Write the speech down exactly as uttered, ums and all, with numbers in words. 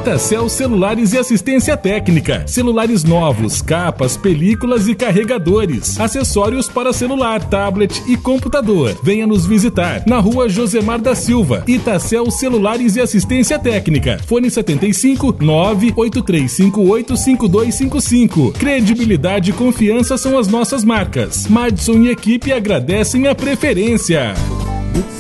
Itacel Celulares e Assistência Técnica. Celulares novos, capas, películas e carregadores. Acessórios para celular, tablet e computador. Venha nos visitar na rua Josemar da Silva. Itacel Celulares e Assistência Técnica. Fone setenta e cinco, nove oito três cinco oito, cinco dois cinco cinco. Credibilidade e confiança são as nossas marcas. Madison e equipe agradecem a preferência.